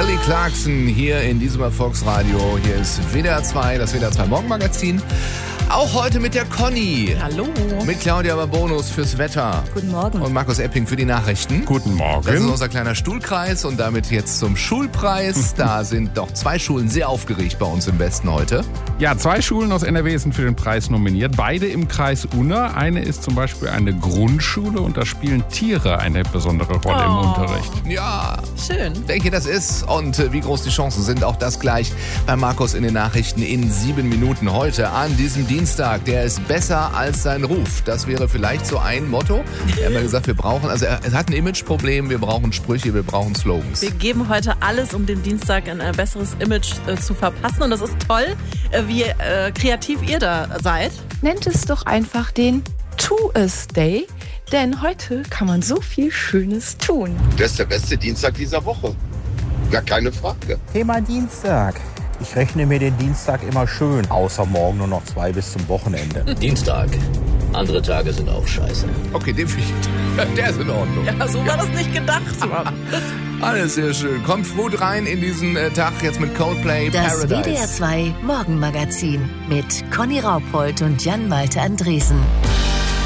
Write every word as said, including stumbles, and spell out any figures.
Kelly Clarkson hier in diesem Erfolgsradio. Hier ist W D R zwei, das W D R zwei Morgenmagazin. Auch heute mit der Conny. Hallo. Mit Claudia Bonus fürs Wetter. Guten Morgen. Und Markus Epping für die Nachrichten. Guten Morgen. Das ist unser kleiner Stuhlkreis und damit jetzt zum Schulpreis. Da sind doch zwei Schulen sehr aufgeregt bei uns im Westen heute. Ja, zwei Schulen aus N R W sind für den Preis nominiert. Beide im Kreis Unna. Eine ist zum Beispiel eine Grundschule und da spielen Tiere eine besondere Rolle Oh. im Unterricht. Ja, Schön. welche das ist und äh, wie groß die Chancen sind, auch das gleich bei Markus in den Nachrichten in sieben Minuten heute an diesem Dienstag. Der ist besser als sein Ruf. Das wäre vielleicht so ein Motto. Er hat mal gesagt, wir brauchen, also er, er hat ein Imageproblem, wir brauchen Sprüche, wir brauchen Slogans. Wir geben heute alles, um dem Dienstag ein äh, besseres Image äh, zu verpassen. Und das ist toll, äh, wie äh, kreativ ihr da seid. Nennt es doch einfach den Tu-es-Day, denn heute kann man so viel Schönes tun. Das ist der beste Dienstag dieser Woche. Gar keine Frage. Thema Dienstag. Ich rechne mir den Dienstag immer schön, außer morgen nur noch zwei bis zum Wochenende. Dienstag. Andere Tage sind auch scheiße. Okay, den finde ich, der ist in Ordnung. Ja, so war das nicht gedacht. Alles sehr schön. Kommt gut rein in diesen äh, Tag jetzt mit Coldplay Das Paradise. W D R zwei Morgenmagazin mit Conny Raupold und Jan Malte Andresen.